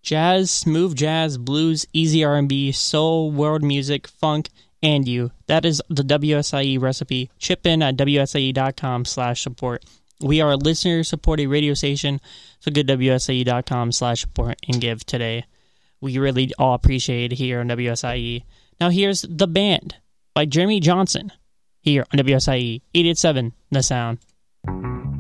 Jazz, smooth jazz, blues, easy R&B, soul, world music, funk, and you. That is the WSIE recipe. Chip in at WSIE.com/support. We are a listener-supported radio station, so go to WSIE.com/support and give today. We really all appreciate it here on WSIE. Now here's The Band by Jeremy Johnson here on WSIE 887 The Sound.